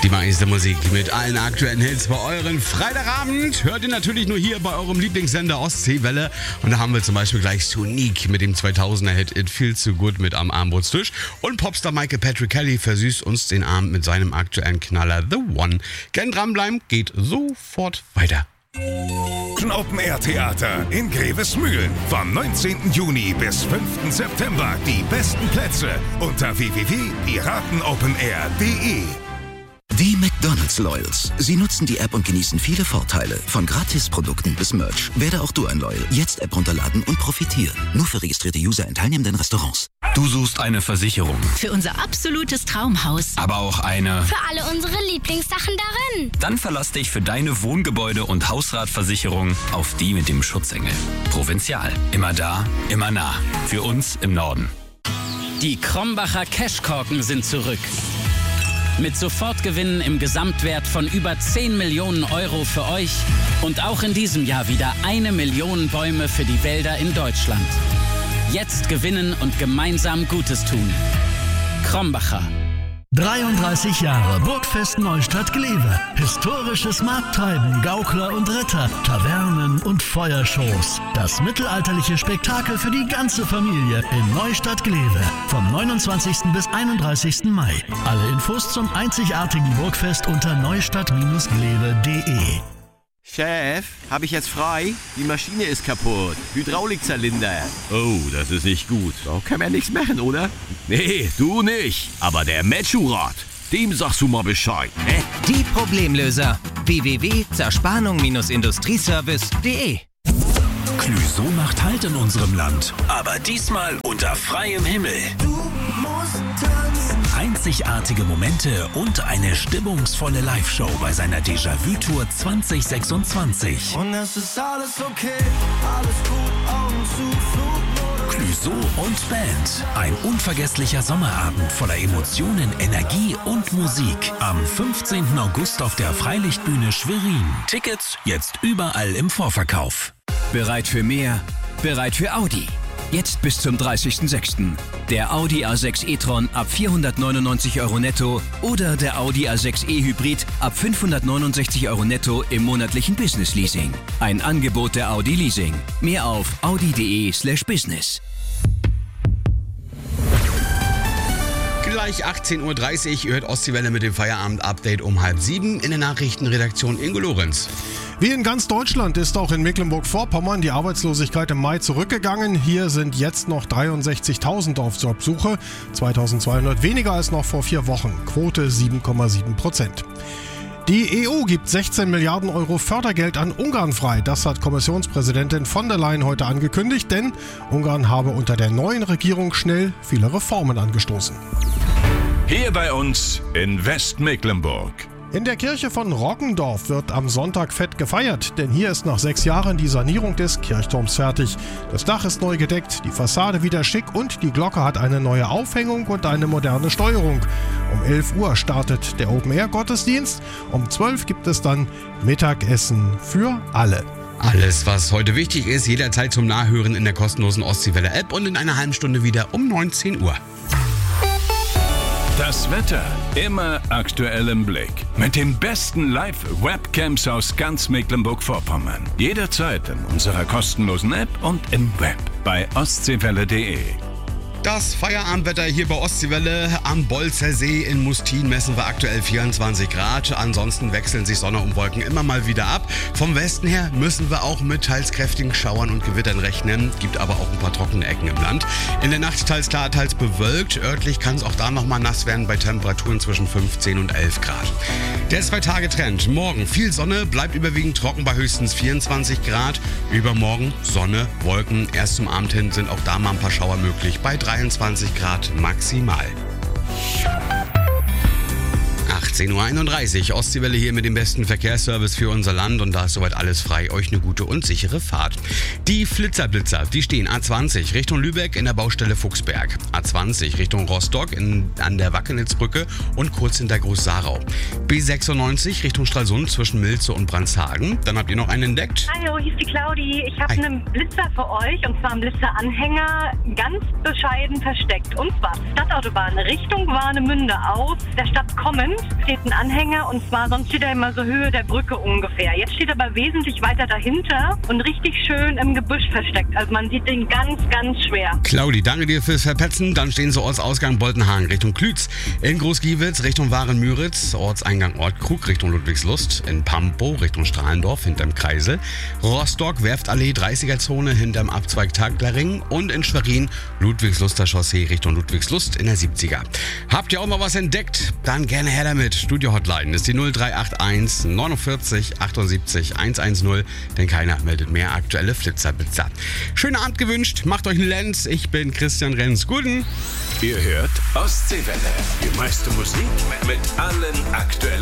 Die meiste Musik mit allen aktuellen Hits bei euren Freitagabend hört ihr natürlich nur hier bei eurem Lieblingssender Ostseewelle. Und da haben wir zum Beispiel gleich Sonique mit dem 2000er-Hit It Feels So Good mit Am Armbrotstisch. Und Popstar Michael Patrick Kelly versüßt uns den Abend mit seinem aktuellen Knaller The One. Gern dranbleiben, geht sofort weiter. Open Air Theater in Grevesmühlen. Vom 19. Juni bis 5. September. Die besten Plätze unter www.piratenopenair.de. Die McDonald's Loyals. Sie nutzen die App und genießen viele Vorteile. Von Gratisprodukten bis Merch. Werde auch du ein Loyal. Jetzt App runterladen und profitieren. Nur für registrierte User in teilnehmenden Restaurants. Du suchst eine Versicherung. Für unser absolutes Traumhaus. Aber auch eine... Für alle unsere Lieblingssachen darin. Dann verlass dich für deine Wohngebäude- und Hausratversicherung auf die mit dem Schutzengel. Provinzial. Immer da, immer nah. Für uns im Norden. Die Krombacher Cashkorken sind zurück. Mit Sofortgewinnen im Gesamtwert von über 10 Millionen Euro für euch und auch in diesem Jahr wieder 1 Million Bäume für die Wälder in Deutschland. Jetzt gewinnen und gemeinsam Gutes tun. Krombacher. 33 Jahre Burgfest Neustadt-Glewe. Historisches Markttreiben, Gaukler und Ritter, Tavernen und Feuershows. Das mittelalterliche Spektakel für die ganze Familie in Neustadt-Glewe. Vom 29. bis 31. Mai. Alle Infos zum einzigartigen Burgfest unter neustadt-glewe.de. Chef, habe ich jetzt frei? Die Maschine ist kaputt. Hydraulikzylinder. Oh, das ist nicht gut. Da kann man nichts machen, oder? Nee, du nicht. Aber der Metschurat, dem sagst du mal Bescheid, ne? Die Problemlöser. www.zerspannung-industrieservice.de. Clüso macht Halt in unserem Land. Aber diesmal unter freiem Himmel. Du musst tanzen. Einzigartige Momente und eine stimmungsvolle Live-Show bei seiner Déjà-vu-Tour 2026. Und es ist alles okay, alles gut, Augen zu, Flugmodus. Clüso und Band. Ein unvergesslicher Sommerabend voller Emotionen, Energie und Musik. Am 15. August auf der Freilichtbühne Schwerin. Tickets jetzt überall im Vorverkauf. Bereit für mehr? Bereit für Audi. Jetzt bis zum 30.06. Der Audi A6 e-tron ab 499 € netto oder der Audi A6 e-Hybrid ab 569 € netto im monatlichen Business-Leasing. Ein Angebot der Audi Leasing. Mehr auf audi.de/business. Gleich 18.30 Uhr, ihr hört Ostseewelle mit dem Feierabend-Update um 6:30 in der Nachrichtenredaktion Ingo Lorenz. Wie in ganz Deutschland ist auch in Mecklenburg-Vorpommern die Arbeitslosigkeit im Mai zurückgegangen. Hier sind jetzt noch 63.000 auf Jobsuche, 2.200 weniger als noch vor 4 Wochen, Quote 7,7%. Die EU gibt 16 Milliarden Euro Fördergeld an Ungarn frei. Das hat Kommissionspräsidentin von der Leyen heute angekündigt, denn Ungarn habe unter der neuen Regierung schnell viele Reformen angestoßen. Hier bei uns in Westmecklenburg. In der Kirche von Roggendorf wird am Sonntag fett gefeiert, denn hier ist nach 6 Jahren die Sanierung des Kirchturms fertig. Das Dach ist neu gedeckt, die Fassade wieder schick und die Glocke hat eine neue Aufhängung und eine moderne Steuerung. Um 11 Uhr startet der Open-Air-Gottesdienst, um 12 gibt es dann Mittagessen für alle. Alles, was heute wichtig ist, jederzeit zum Nachhören in der kostenlosen Ostseewelle-App und in einer halben Stunde wieder um 19 Uhr. Das Wetter immer aktuell im Blick. Mit den besten Live-Webcams aus ganz Mecklenburg-Vorpommern. Jederzeit in unserer kostenlosen App und im Web bei ostseewelle.de. Das Feierabendwetter hier bei Ostseewelle am Bolzer See in Mustin messen wir aktuell 24 Grad. Ansonsten wechseln sich Sonne und Wolken immer mal wieder ab. Vom Westen her müssen wir auch mit teils kräftigen Schauern und Gewittern rechnen. Gibt aber auch ein paar trockene Ecken im Land. In der Nacht teils klar, teils bewölkt. Örtlich kann es auch da nochmal nass werden bei Temperaturen zwischen 15 und 11 Grad. Der 2-Tage-Trend. Morgen viel Sonne, bleibt überwiegend trocken bei höchstens 24 Grad. Übermorgen Sonne, Wolken. Erst zum Abend hin sind auch da mal ein paar Schauer möglich bei 23 Grad maximal. 18.31 Uhr, Ostseewelle hier mit dem besten Verkehrsservice für unser Land und da ist soweit alles frei. Euch eine gute und sichere Fahrt. Die Flitzerblitzer, die stehen A20 Richtung Lübeck in der Baustelle Fuchsberg, A20 Richtung Rostock an der Wackenitzbrücke und kurz hinter Groß-Sarau. B96 Richtung Stralsund zwischen Milze und Brandshagen. Dann habt ihr noch einen entdeckt. Hallo, hier ist die Claudi. Ich habe einen Blitzer für euch und zwar einen Blitzeranhänger ganz bescheiden versteckt. Und zwar Stadtautobahn Richtung Warnemünde aus der Stadt kommend. steht ein Anhänger und zwar sonst steht er immer so Höhe der Brücke ungefähr. Jetzt steht er aber wesentlich weiter dahinter und richtig schön im Gebüsch versteckt. Also man sieht den ganz, ganz schwer. Claudi, danke dir fürs Verpetzen. Dann stehen sie Ortsausgang Boltenhagen Richtung Klütz, in Großgiewitz Richtung Waren-Müritz, Ortseingang Ortkrug Richtung Ludwigslust, in Pampow Richtung Strahlendorf hinterm Kreisel, Rostock Werftallee 30er-Zone hinterm Abzweig Taglerring und in Schwerin Ludwigsluster Chaussee Richtung Ludwigslust in der 70er. Habt ihr auch mal was entdeckt? Dann gerne her damit. Studio-Hotline ist die 0381 49 78 110, denn keiner meldet mehr aktuelle Flitzerbitzer. Schönen Abend gewünscht, macht euch einen Lenz. Ich bin Christian Renz. Guten. Ihr hört Ostseewelle. Die meiste Musik mit allen aktuellen